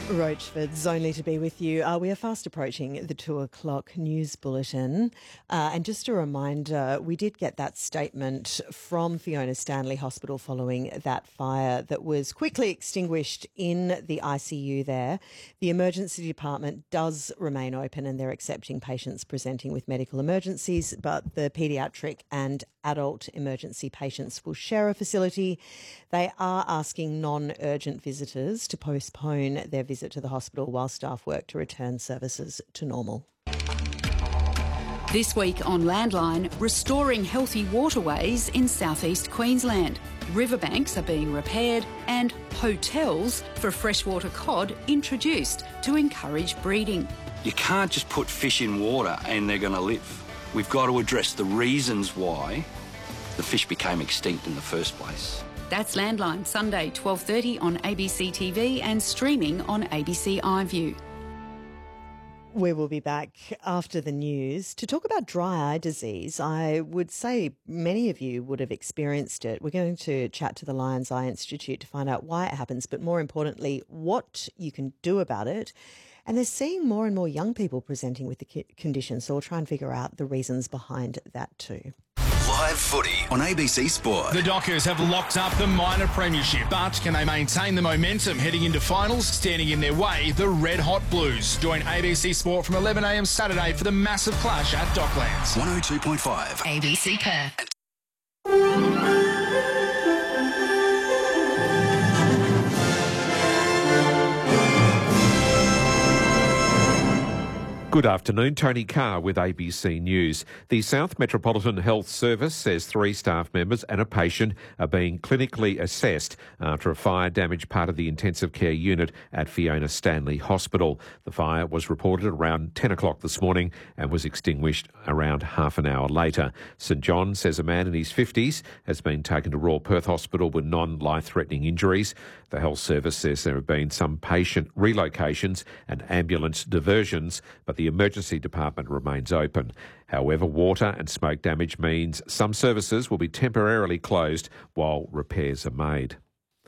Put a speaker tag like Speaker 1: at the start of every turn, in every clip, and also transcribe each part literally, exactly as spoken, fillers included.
Speaker 1: Rochford's only to be with you. Uh, we are fast approaching the two o'clock news bulletin. Uh, and just a reminder, we did get that statement from Fiona Stanley Hospital following that fire that was quickly extinguished in the I C U there. The emergency department does remain open and they're accepting patients presenting with medical emergencies, but the paediatric and adult emergency patients will share a facility. They are asking non-urgent visitors to postpone their visit to the hospital while staff work to return services to normal.
Speaker 2: This week on Landline, restoring healthy waterways in southeast Queensland. Riverbanks are being repaired and hotels for freshwater cod introduced to encourage breeding.
Speaker 3: You can't just put fish in water and they're going to live. We've got to address the reasons why the fish became extinct in the first place.
Speaker 2: That's Landline, Sunday, twelve thirty on A B C T V and streaming on A B C iView.
Speaker 1: We will be back after the news to talk about dry eye disease. I would say many of you would have experienced it. We're going to chat to the Lions Eye Institute to find out why it happens, but more importantly, what you can do about it. And they're seeing more and more young people presenting with the condition, so we'll try and figure out the reasons behind that too.
Speaker 4: Live footy on A B C Sport.
Speaker 5: The Dockers have locked up the minor premiership, but can they maintain the momentum heading into finals? Standing in their way, the Red Hot Blues. Join A B C Sport from eleven a m Saturday for the massive clash at Docklands.
Speaker 4: one oh two point five
Speaker 2: A B C Perth.
Speaker 6: Good afternoon, Tony Carr with A B C News. The South Metropolitan Health Service says three staff members and a patient are being clinically assessed after a fire damaged part of the intensive care unit at Fiona Stanley Hospital. The fire was reported around ten o'clock this morning and was extinguished around half an hour later. St John says a man in his fifties has been taken to Royal Perth Hospital with non-life-threatening injuries. The health service says there have been some patient relocations and ambulance diversions, but the emergency department remains open. However, water and smoke damage means some services will be temporarily closed while repairs are made.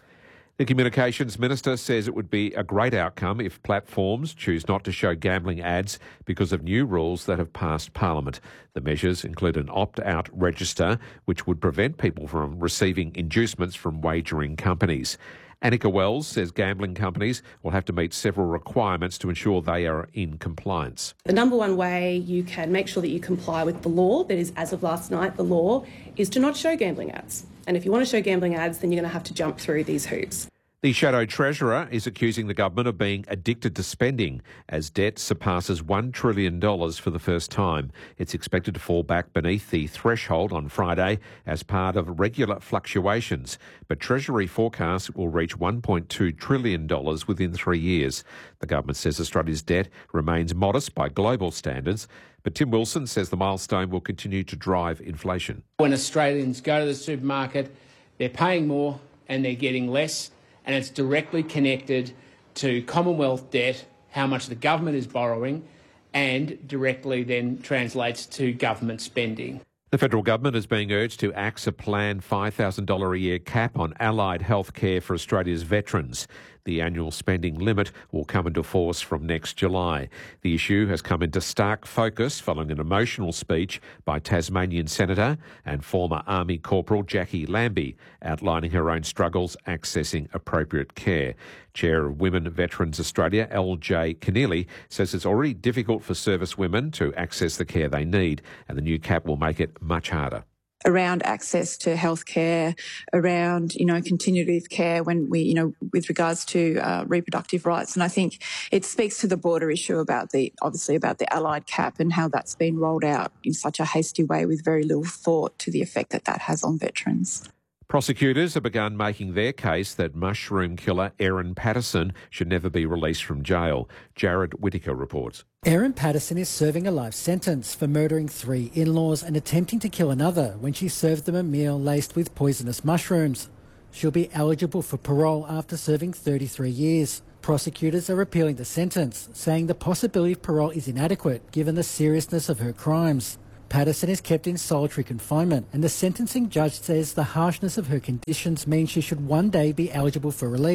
Speaker 6: The Communications Minister says it would be a great outcome if platforms choose not to show gambling ads because of new rules that have passed Parliament. The measures include an opt-out register, which would prevent people from receiving inducements from wagering companies. Annika Wells says gambling companies will have to meet several requirements to ensure they are in compliance.
Speaker 7: The number one way you can make sure that you comply with the law, that is, as of last night, the law, is to not show gambling ads. And if you want to show gambling ads, then you're going to have to jump through these hoops.
Speaker 6: The Shadow Treasurer is accusing the government of being addicted to spending as debt surpasses one trillion dollars for the first time. It's expected to fall back beneath the threshold on Friday as part of regular fluctuations, but Treasury forecasts it will reach one point two trillion dollars within three years. The government says Australia's debt remains modest by global standards, but Tim Wilson says the milestone will continue to drive inflation.
Speaker 8: When Australians go to the supermarket, they're paying more and they're getting less. And it's directly connected to Commonwealth debt, how much the government is borrowing, and directly then translates to government spending.
Speaker 6: The federal government is being urged to axe a planned five thousand dollars a year cap on allied health care for Australia's veterans. The annual spending limit will come into force from next July. The issue has come into stark focus following an emotional speech by Tasmanian Senator and former Army Corporal Jackie Lambie, outlining her own struggles accessing appropriate care. Chair of Women Veterans Australia, L J Keneally, says it's already difficult for service women to access the care they need, and the new cap will make it much harder.
Speaker 9: Around access to healthcare, around, you know, continuity of care when we, you know, with regards to uh, reproductive rights. And I think it speaks to the broader issue about the, obviously about the allied cap and how that's been rolled out in such a hasty way with very little thought to the effect that that has on veterans.
Speaker 6: Prosecutors have begun making their case that mushroom killer Erin Patterson should never be released from jail. Jared Whittaker reports.
Speaker 10: Erin Patterson is serving a life sentence for murdering three in-laws and attempting to kill another when she served them a meal laced with poisonous mushrooms. She'll be eligible for parole after serving thirty-three years. Prosecutors are appealing the sentence, saying the possibility of parole is inadequate given the seriousness of her crimes. Patterson is kept in solitary confinement, and the sentencing judge says the harshness of her conditions means she should one day be eligible for release.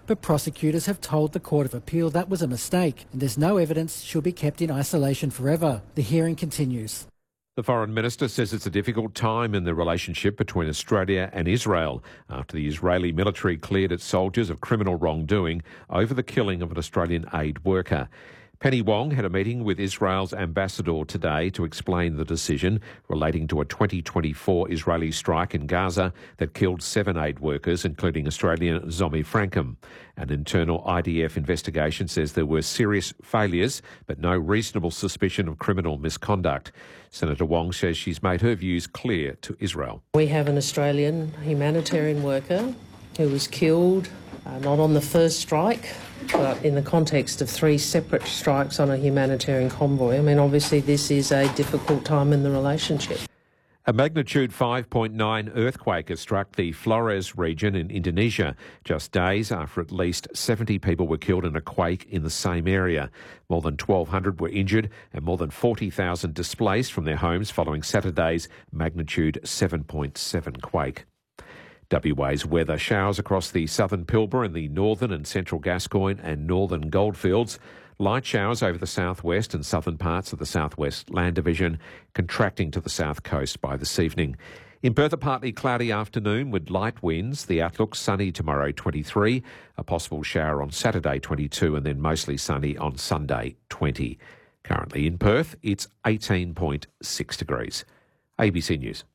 Speaker 10: but prosecutors have told the Court of Appeal that was a mistake and there's no evidence she'll be kept in isolation forever. The hearing continues.
Speaker 6: The Foreign Minister says it's a difficult time in the relationship between Australia and Israel after the Israeli military cleared its soldiers of criminal wrongdoing over the killing of an Australian aid worker. Penny Wong had a meeting with Israel's ambassador today to explain the decision relating to a twenty twenty-four Israeli strike in Gaza that killed seven aid workers, including Australian Zomi Frankham. An internal I D F investigation says there were serious failures, but no reasonable suspicion of criminal misconduct. Senator Wong says she's made her views clear to Israel.
Speaker 11: We have an Australian humanitarian worker who was killed, uh, not on the first strike, but in the context of three separate strikes on a humanitarian convoy. I mean, obviously this is a difficult time in the relationship.
Speaker 6: A magnitude five point nine earthquake has struck the Flores region in Indonesia just days after at least seventy people were killed in a quake in the same area. More than twelve hundred were injured and more than forty thousand displaced from their homes following Saturday's magnitude seven point seven quake. W A's weather: showers across the southern Pilbara and the northern and central Gascoyne and northern Goldfields. Light showers over the southwest and southern parts of the southwest land division, contracting to the south coast by this evening. In Perth, a partly cloudy afternoon with light winds. The outlook: sunny tomorrow, twenty-three. A possible shower on Saturday, twenty-two, and then mostly sunny on Sunday, twenty. Currently in Perth, it's eighteen point six degrees. A B C News.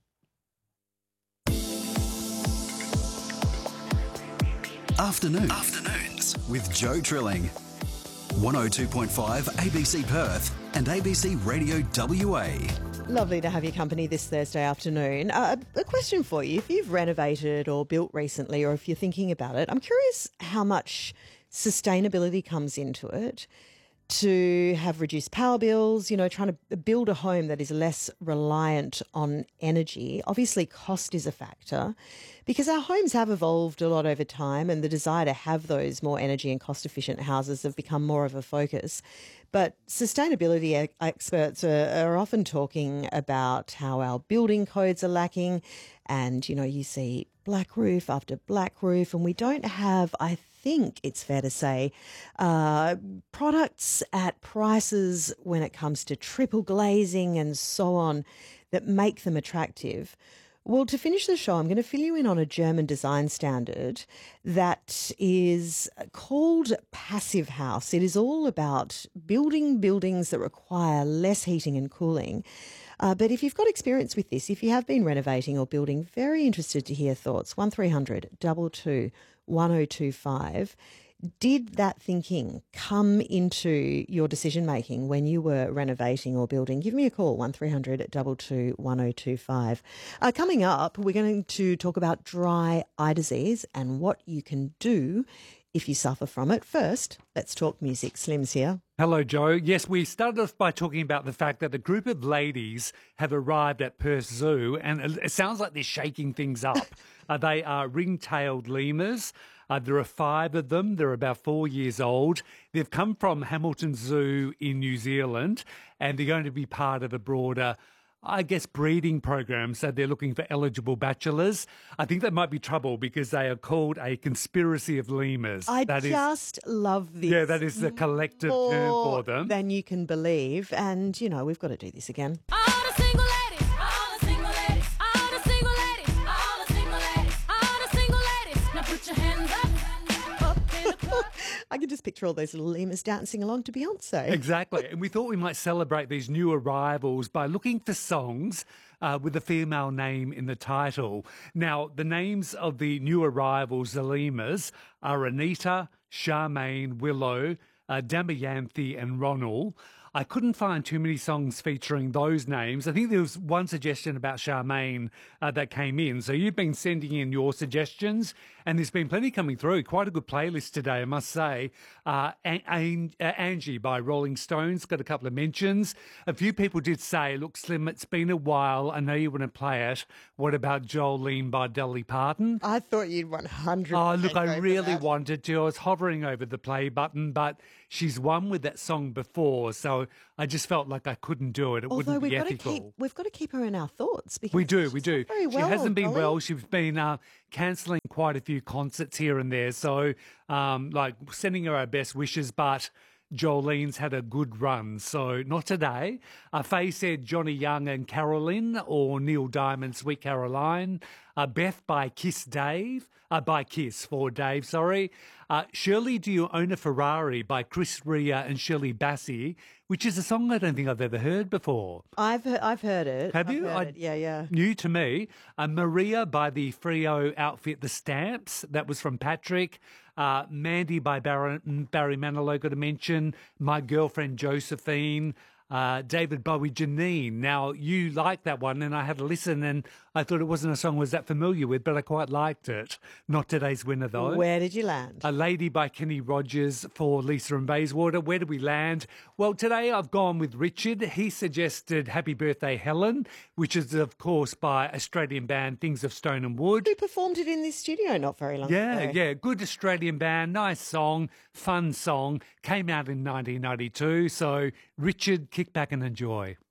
Speaker 4: Afternoons. Afternoons with Joe Trilling. one oh two point five A B C Perth and A B C Radio W A.
Speaker 1: Lovely to have your company this Thursday afternoon. Uh, a question for you. If you've renovated or built recently, or if you're thinking about it, I'm curious how much sustainability comes into it to have reduced power bills, you know, trying to build a home that is less reliant on energy. Obviously, cost is a factor because our homes have evolved a lot over time and the desire to have those more energy and cost-efficient houses have become more of a focus. But sustainability experts are, are often talking about how our building codes are lacking and, you know, you see black roof after black roof and we don't have, I think, think it's fair to say, uh, products at prices when it comes to triple glazing and so on that make them attractive. Well, to finish the show, I'm going to fill you in on a German design standard that is called Passive House. It is all about building buildings that require less heating and cooling. Uh, but if you've got experience with this, if you have been renovating or building, very interested to hear thoughts. one three hundred two two one oh two five. Did that thinking come into your decision making when you were renovating or building? Give me a call, one three hundred two two one oh two five. Uh, coming up, we're going to talk about dry eye disease and what you can do if you suffer from it. First, let's talk music. Slim's here.
Speaker 12: Hello, Joe. Yes, we started off by talking about the fact that a group of ladies have arrived at Perth Zoo, and it sounds like they're shaking things up. uh, they are ring-tailed lemurs. Uh, there are five of them. They're about four years old. They've come from Hamilton Zoo in New Zealand, and they're going to be part of a broader, I guess, breeding program. So they're looking for eligible bachelors. I think that might be trouble because they are called a conspiracy of lemurs.
Speaker 1: I
Speaker 12: that
Speaker 1: just
Speaker 12: is,
Speaker 1: love this.
Speaker 12: Yeah, that is the collective term for them.
Speaker 1: Than you can believe. And, you know, we've got to do this again.
Speaker 13: All the single ladies, all the single ladies, all the single ladies, all the single ladies, all the single ladies. Now put your hands up, up in the club.
Speaker 1: I can just picture all those little lemurs dancing along to Beyonce.
Speaker 12: Exactly. And we thought we might celebrate these new arrivals by looking for songs uh, with a female name in the title. Now, the names of the new arrivals, the lemurs, are Anita, Charmaine, Willow, uh, Damayanthi and Ronald. I couldn't find too many songs featuring those names. I think there was one suggestion about Charmaine uh, that came in. So you've been sending in your suggestions, and there's been plenty coming through. Quite a good playlist today, I must say. Uh, An- An- uh, Angie by Rolling Stones got a couple of mentions. A few people did say, look, Slim, it's been a while. I know you want to play it. What about Jolene by Dolly Parton?
Speaker 1: I thought you'd one hundred
Speaker 12: Oh,
Speaker 1: percent
Speaker 12: look, I
Speaker 1: go
Speaker 12: really
Speaker 1: for that.
Speaker 12: wanted to. I was hovering over the play button, but she's won with that song before, so so I just felt like I couldn't do it. It
Speaker 1: Although
Speaker 12: wouldn't
Speaker 1: we've
Speaker 12: be
Speaker 1: got
Speaker 12: ethical.
Speaker 1: to keep we've got to keep her in our thoughts because
Speaker 12: We do,
Speaker 1: she's
Speaker 12: we do.
Speaker 1: not very well,
Speaker 12: she hasn't been
Speaker 1: Dolly.
Speaker 12: well. She's been uh, cancelling quite a few concerts here and there. So, um, like, sending her our best wishes, but Jolene's had a good run. So, not today. Uh, Faye said Johnny Young and Carolyn, or Neil Diamond, Sweet Caroline. Uh, Beth by Kiss Dave, uh, by Kiss for Dave, sorry. Uh, Shirley, Do You Own a Ferrari by Chris Rea and Shirley Bassey, which is a song I don't think I've ever heard before.
Speaker 1: I've heard, I've heard it.
Speaker 12: Have
Speaker 1: I've
Speaker 12: you?
Speaker 1: heard
Speaker 12: I-
Speaker 1: it. Yeah, yeah.
Speaker 12: New to me. Uh, Maria by the Frio outfit The Stamps. That was from Patrick. Uh, Mandy by Barry, Barry Manilow, got to mention. My Girlfriend Josephine. Uh, David Bowie, Janine. Now, you liked that one, and I had a listen, and I thought it wasn't a song I was that familiar with, but I quite liked it. Not today's winner, though.
Speaker 1: Where did you land?
Speaker 12: A Lady by Kenny Rogers for Lisa and Bayswater. Where did we land? Well, today I've gone with Richard. He suggested Happy Birthday Helen, which is, of course, by Australian band Things of Stone and Wood.
Speaker 1: Who performed it in this studio not very long
Speaker 12: Yeah,
Speaker 1: ago.
Speaker 12: yeah. Good Australian band. Nice song. Fun song. Came out in nineteen ninety-two. So, Richard, kick back and enjoy.